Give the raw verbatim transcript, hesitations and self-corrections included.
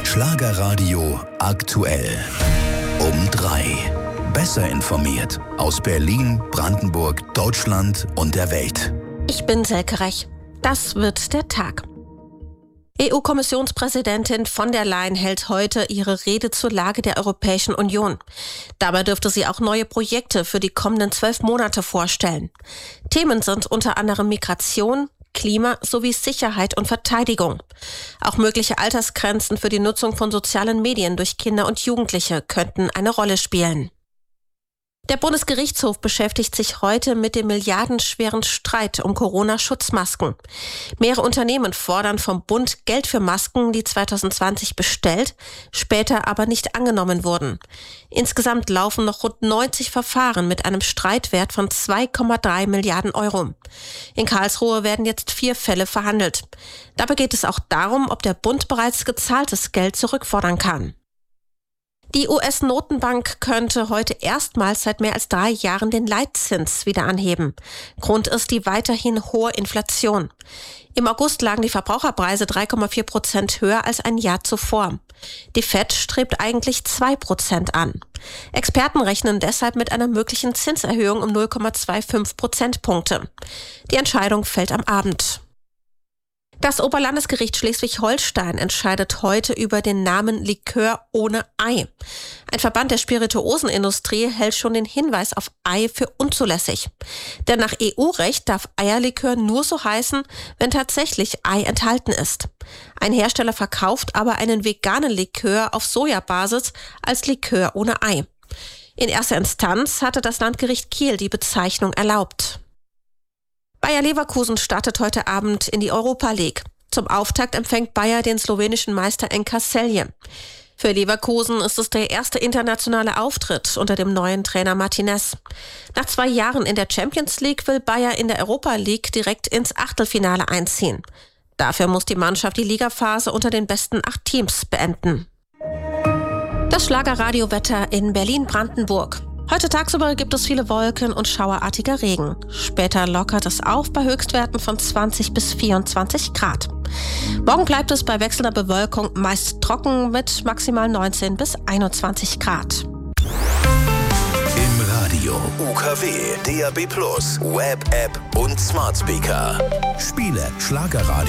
Schlagerradio aktuell. Um drei. Besser informiert aus Berlin, Brandenburg, Deutschland und der Welt. Ich bin Selke Rech. Das wird der Tag. E U-Kommissionspräsidentin von der Leyen hält heute ihre Rede zur Lage der Europäischen Union. Dabei dürfte sie auch neue Projekte für die kommenden zwölf Monate vorstellen. Themen sind unter anderem Migration, Klima sowie Sicherheit und Verteidigung. Auch mögliche Altersgrenzen für die Nutzung von sozialen Medien durch Kinder und Jugendliche könnten eine Rolle spielen. Der Bundesgerichtshof beschäftigt sich heute mit dem milliardenschweren Streit um Corona-Schutzmasken. Mehrere Unternehmen fordern vom Bund Geld für Masken, die zwanzig zwanzig bestellt, später aber nicht angenommen wurden. Insgesamt laufen noch rund neunzig Verfahren mit einem Streitwert von zwei Komma drei Milliarden Euro. In Karlsruhe werden jetzt vier Fälle verhandelt. Dabei geht es auch darum, ob der Bund bereits gezahltes Geld zurückfordern kann. Die U S-Notenbank könnte heute erstmals seit mehr als drei Jahren den Leitzins wieder anheben. Grund ist die weiterhin hohe Inflation. Im August lagen die Verbraucherpreise drei Komma vier Prozent höher als ein Jahr zuvor. Die Fed strebt eigentlich zwei Prozent an. Experten rechnen deshalb mit einer möglichen Zinserhöhung um null Komma fünfundzwanzig Prozentpunkte. Die Entscheidung fällt am Abend. Das Oberlandesgericht Schleswig-Holstein entscheidet heute über den Namen Likör ohne Ei. Ein Verband der Spirituosenindustrie hält schon den Hinweis auf Ei für unzulässig. Denn nach E U-Recht darf Eierlikör nur so heißen, wenn tatsächlich Ei enthalten ist. Ein Hersteller verkauft aber einen veganen Likör auf Sojabasis als Likör ohne Ei. In erster Instanz hatte das Landgericht Kiel die Bezeichnung erlaubt. Bayer Leverkusen startet heute Abend in die Europa League. Zum Auftakt empfängt Bayer den slowenischen Meister N K Celje. Für Leverkusen ist es der erste internationale Auftritt unter dem neuen Trainer Martinez. Nach zwei Jahren in der Champions League will Bayer in der Europa League direkt ins Achtelfinale einziehen. Dafür muss die Mannschaft die Ligaphase unter den besten acht Teams beenden. Das Schlagerradiowetter in Berlin-Brandenburg. Heute tagsüber gibt es viele Wolken und schauerartiger Regen. Später lockert es auf bei Höchstwerten von zwanzig bis vierundzwanzig Grad. Morgen bleibt es bei wechselnder Bewölkung meist trocken mit maximal neunzehn bis einundzwanzig Grad. Im Radio U K W, D A B plus, Web-App und Smart Speaker. Spiele Schlagerradio.